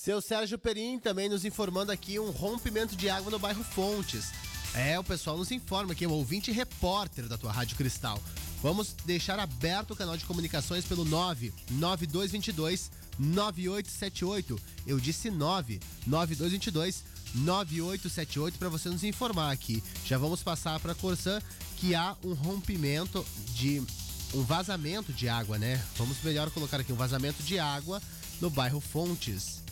Seu Sérgio Perim também nos informando aqui um rompimento de água no bairro Fontes. O pessoal nos informa aqui, o ouvinte repórter da tua Rádio Cristal. Vamos deixar aberto o canal de comunicações pelo 99222-9878. Eu disse 99222-9878 para você nos informar aqui. Já vamos passar para a Corsan que há um rompimento um vazamento de água, né? Vamos melhor colocar aqui um vazamento de água no bairro Fontes.